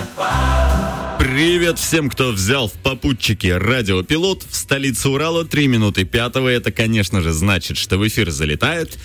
Привет всем, кто взял в попутчики радиопилот. В столице Урала 3 минуты 5-го. Это, конечно же, значит, что в эфир залетает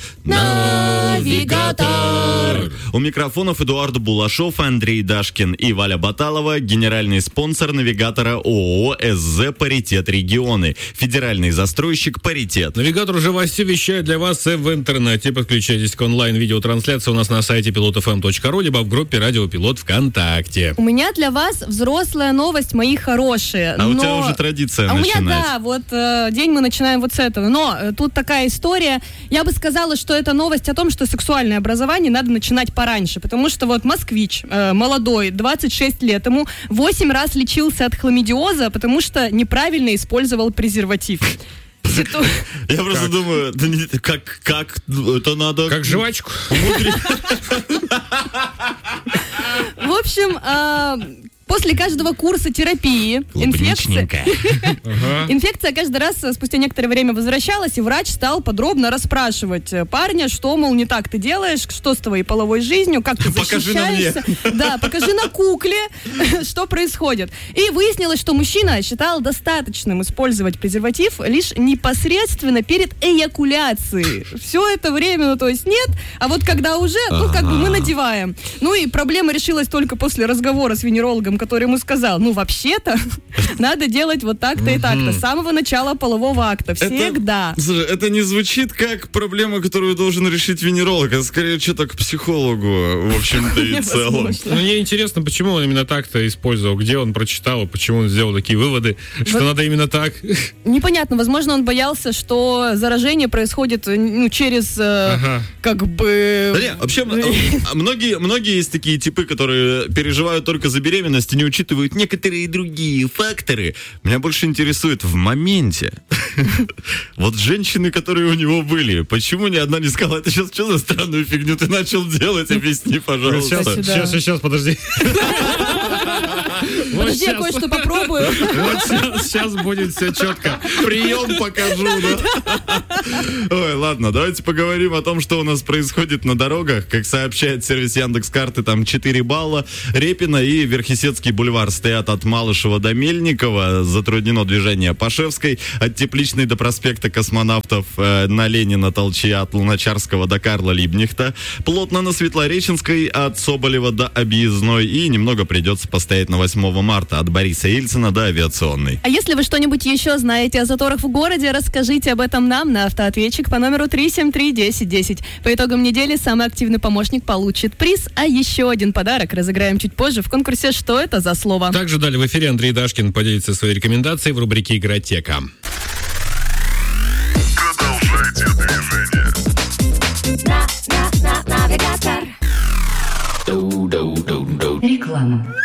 Навигатор. У микрофонов Эдуард Булашов, Андрей Дашкин и Валя Баталова. Генеральный спонсор Навигатора ООО СЗ «Паритет Регионы». Федеральный застройщик «Паритет». Навигатор уже вовсю вещает для вас и в интернете. Подключайтесь к онлайн-видеотрансляции у нас на сайте pilotfm.ru, либо в группе «Радио Пилот» ВКонтакте. У меня для вас взрослая новость, мои хорошие. У тебя уже традиция начинать. У меня, да, вот день мы начинаем вот с этого. Но тут такая история. Я бы сказала, что это новость о том, что сексуальное образование надо начинать пораньше. Потому что вот москвич, молодой, 26 лет, ему 8 раз лечился от хламидиоза, потому что неправильно использовал презерватив. Я просто думаю, как это надо... Как жвачку. В общем, после каждого курса терапии инфекция каждый раз спустя некоторое время возвращалась, и врач стал подробно расспрашивать парня, что, мол, не так ты делаешь, что с твоей половой жизнью, как ты защищаешься. Да, покажи на кукле, что происходит. И выяснилось, что мужчина считал достаточным использовать презерватив лишь непосредственно перед эякуляцией. Все это время, то есть нет, а вот когда уже, мы надеваем. И проблема решилась только после разговора с венерологом, который ему сказал, вообще-то надо делать вот так-то и так-то с самого начала полового акта, всегда. Это не звучит как проблема, которую должен решить венеролог, а скорее что-то к психологу, в общем-то, и целом. Мне интересно, почему он именно так-то использовал, где он прочитал, почему он сделал такие выводы, что надо именно так. Непонятно, возможно, он боялся, что заражение происходит через Вообще, многие есть такие типы, которые переживают только за беременность и не учитывают некоторые другие факторы. Меня больше интересует в моменте. Вот женщины, которые у него были, почему ни одна не сказала, это сейчас что за странную фигню ты начал делать? Объясни, пожалуйста. Сейчас, подожди. Подожди, я кое-что попробую. Вот сейчас будет все четко. Прием покажу, да? Ой, ладно, давайте поговорим о том, что у нас происходит на дорогах. Как сообщает сервис Яндекс.Карты, там 4 балла. Репино и Верхесецкий бульвар стоят от Малышева до Мельникова. Затруднено движение по Шевской. От Тепличной до проспекта Космонавтов на Ленина, Толчья, от Луначарского до Карла Либнихта. Плотно на Светлореченской от Соболева до Объездной. И немного придется постоять на 8 марта от Бориса Ельцина до Авиационной. А если вы что-нибудь еще знаете о заторах в городе, расскажите об этом нам на автоответчик по номеру 373-1010. По итогам недели самый активный помощник получит приз, а еще один подарок разыграем чуть позже в конкурсе «Что это за слово?». Также далее в эфире Андрей Дашкин поделится своей рекомендацией в рубрике «Игротека». Продолжайте движение. Навигатор. Реклама.